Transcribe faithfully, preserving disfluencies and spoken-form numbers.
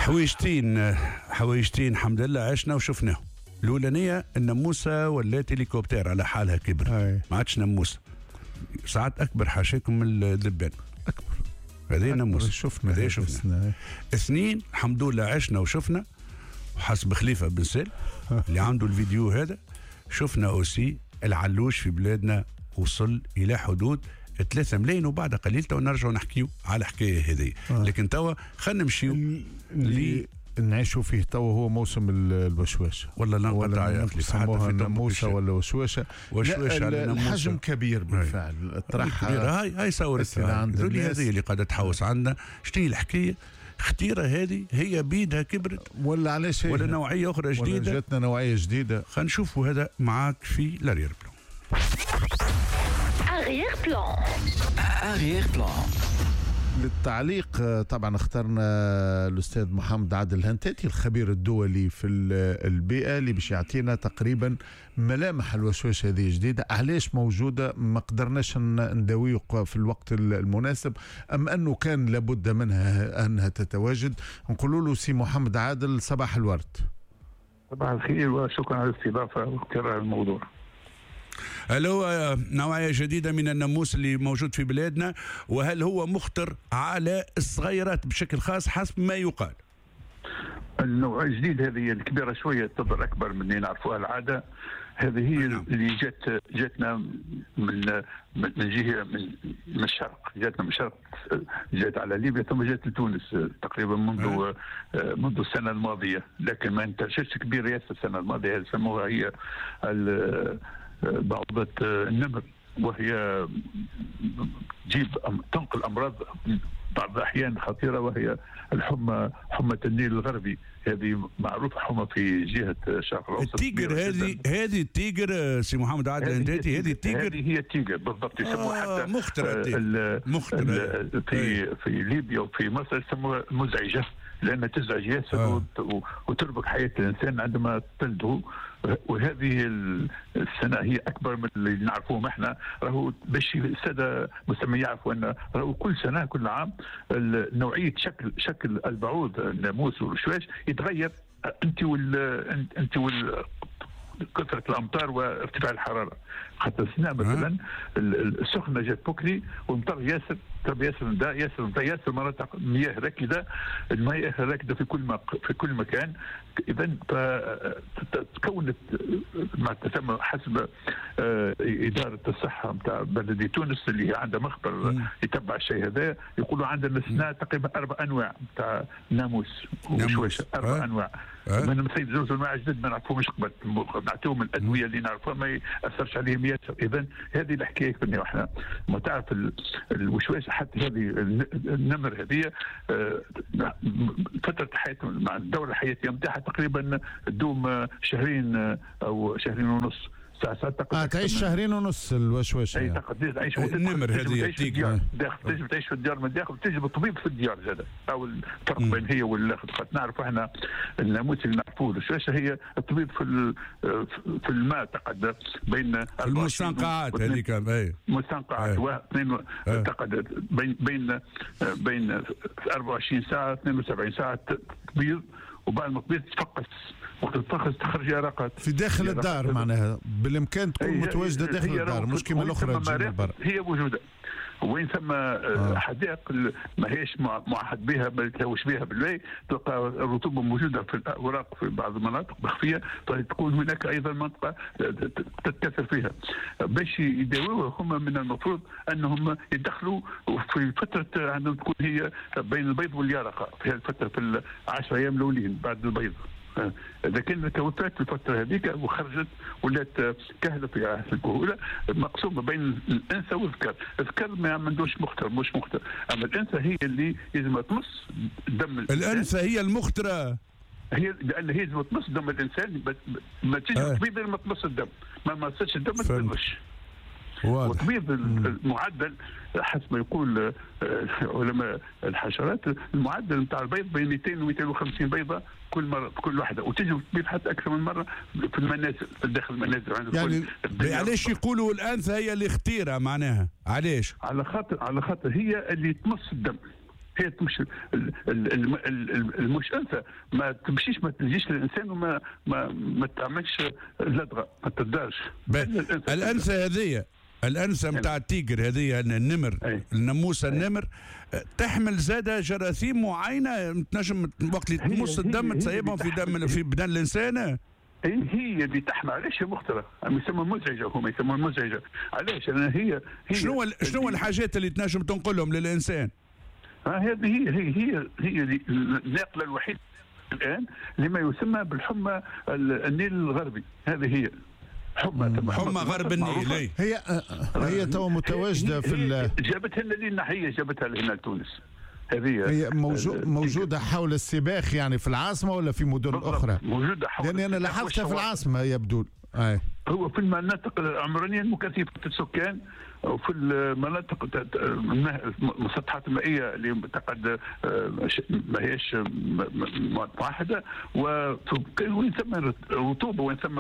حويجتين حويجتين الحمد لله عشنا وشفناه. الاولانيه النموسه ولات هليكوبتر على حالها كبر، ما عادش نموسه، ساعات اكبر حاشاكم من الذبان اكبر. هذه نموسه شفنا هذه شفنا. اثنين الحمد لله عشنا وشفنا، وحسب خليفه بن سال اللي عنده الفيديو هذا، شفنا اوسي العلوش في بلادنا وصل الى حدود ثلاثة ملايين وبعد قليل تو نرجعوا نحكيو على حكايه هذه. آه. لكن توا خلينا نمشيو اللي نعيشوا فيه توا هو موسم الوشواشه ولا ننقطع يا اخي، سموها الناموسه ولا وشواشه. وشواشه على الحجم كبير بالفعل، الطرحه هاي هاي صورتها هذه اللي قاعده تحوس عندنا. شنو الحكايه؟ اختيرة هذه هي بيدها كبرت ولا علاش ولا نوعيه اخرى جديده؟ ولا جاتنا نوعيه جديده. خلينا نشوفوا هذا معاك في لارير بلان. Arrière plan. Arrière plan. للتعليق طبعا اخترنا الاستاذ محمد عادل الهنتاتي الخبير الدولي في البيئه اللي باش يعطينا تقريبا ملامح الوشواشه هذه جديده، علاش موجوده، ما قدرناش نداويه في الوقت المناسب ام انه كان لابد منها انها تتواجد. نقول له سي محمد عادل صباح الورد. صباح الخير وشكرا على الاستضافه واختيار الموضوع. هل هو نوعية جديدة من الناموس اللي موجود في بلادنا، وهل هو مخطر على الصغيرات بشكل خاص حسب ما يقال؟ النوع الجديد هذه الكبيرة شوية تظهر أكبر من اللي نعرفوها العادة. هذه هي نعم. اللي جات جاتنا من من جهة من من الشرق، جاتنا من الشرق، جات على ليبيا ثم جات لتونس تقريبا منذ أه. منذ السنة الماضية، لكن ما انتشرش كبير ياسر السنة الماضية. سموها هي بعوضة النمر، وهي تجيب تنقل أمراض بعض الأحيان خطيرة، وهي الحمى، حمى النيل الغربي. هذه معروفة حمى في جهة الشرق الأوسط. التيجر هذه هذه التيجر سي محمد عادل الهنتاتي، هذه التيجر هذه هي التيجر بالضبط. يسموها آه حتى مخترع مخترع في في ليبيا وفي مصر يسموها مزعجة، لأنها تزعج ياسر آه. وتربك حياة الإنسان عندما تلده. وهذه السنة هي أكبر من اللي نعرفوهم احنا. راهو باش السادة المستمعين يعرفوا أن راهو كل سنة كل عام نوعية شكل شكل البعوض الناموس والوشواش يتغير. أنت وال أنت وال كثرة الأمطار وارتفاع الحرارة. حتى السنة مثلا السخنة جات بكري ومطر ياسر، طب ياسر دا ياسر دا ياسر مناطق مياه راكدة، المياه راكدة في كل ما في كل مكان. إذا تكونت ما تسمى حسب إدارة الصحة نتاع بلدية تونس اللي عندها مخبر يتبع الشيء هذا، يقولوا عندنا السنة تقريبا أربع أنواع نتاع ناموس وشواشه، أربع أنواع. من مسيد زوز الماء جدد ما نعرفوهمش قبل، نعطيهم الأدوية اللي نعرفوها ما يأثرش عليهم ياسر. إذا هذه الحكاية كنا احنا ما تعرف الوشواش حتى هذه النمر هذه فترة حياته مع الدورة الحياتية نتاعها تقريبا تدوم شهرين أو شهرين ونص. اه تعيش شهرين ونص الوشوشه. اي تقدر تعيش النمر هذه الديار داخل، تجي تعيش في الديار من الداخل، تجي بالطبيب في الديار زاد. او الفرق بين هي والاخر، نعرف احنا الناموس اللي نعرفوه الوشوشه هي الطبيب في في الماء تقدر بين المستنقعات هذيك اي مستنقعات واثنين تقدر بين بين بين أربعة وعشرين ساعه اثنين وسبعين ساعه تبيض، وبعد ما تبيض تفقس، وقت تفقس تخرج يرقات في داخل الدار. معناها بالامكان تكون متواجده داخل الدار، مش كما الاخرى تجي من برا. هي موجوده وين ثم آه. حدائق ما هيش معهد بها بل تلوش بها بالليل، تلقى الرطوبه موجوده في الاوراق في بعض المناطق مخفيه، تكون هناك ايضا منطقه تتكاثر فيها. باش يداووها هم من المفروض انهم يدخلوا في فتره عندهم تكون هي بين البيض واليرقه، في هذه الفتره في العشر ايام الاولين بعد البيض. إذا كان توفات الفترة هذيك وخرجت ولات كهلة في عهد الكهولة مقسومة بين الأنثى والذكر. الذكر ما عندوش مختر، مش مختر، أما الأنثى هي اللي لازم تمص دم الإنسان. الأنثى هي المخترة، هي لأن هي لازم تمص دم الإنسان، ما تجي تبيض ما تمص الدم، ما مصتش الدم ما تبيضش. وتبيض المعدل حسب ما يقول علماء الحشرات، المعدل نتاع البيض بين مئتين و مئتين وخمسين بيضه كل مره في كل واحده، وتجي تبيض حتى اكثر من مره في المنازل في داخل المنازل. يعني علاش يقولوا الانثى هي اللي اختيرها؟ معناها علاش؟ على خاطر على خاطر هي اللي تمص الدم. هي تمشي المش انثى ما تمشيش ما تجيش للانسان وما ما ما تعملش لدغه ما تدارش. الانثى هذه الانثى نتاع التيجر هذه النمر الناموسه النمر تحمل زاده جراثيم معينه تنجم وقت اللي تمص الدم تسيبهم في دم في بدن الانسان. هي اللي تحمل. علاش هي مخترة؟ يسموها مزعجه، هما يسموها مزعجه. علاش؟ لان هي, هي شنو شنو الحاجات اللي تنجم تنقلهم للانسان؟ هذه هي هي هي هي الناقله الوحيده الان لما يسمى بالحمى النيل الغربي. هذه هي حمى حمى غرب النيل. هي هي تو متواجده في جابتها لنا، هي جابتها لهنا لتونس. هذه هي موجود موجوده حول السباخ يعني في العاصمه ولا في مدن اخرى؟ موجوده حول، لاني انا لاحظتها في العاصمه يبدو. أي. هو في المناطق العمرانيه المكثفه السكان وفي المناطق المسطحات المائيه اللي تقعد ما هيش واحده، وين ثم رطوبه وين ثم